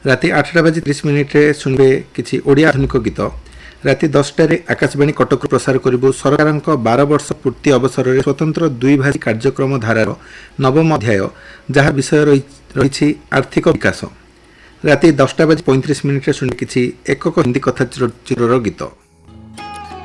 राति 8:30 शुणवे किसी ओडिया आधुनिक गीत। राति 10टारे आकाशवाणी कटक प्रसार करिबु सरकार 12 वर्ष पूर्ति अवसर में स्वतंत्र द्विभाषी कार्यक्रम धारार 9म अध्याय जहाँ विषय रही आर्थिक विकास। राति 10:35 शुणवे किसी एकक हिंदी कथा चित्रर गीत।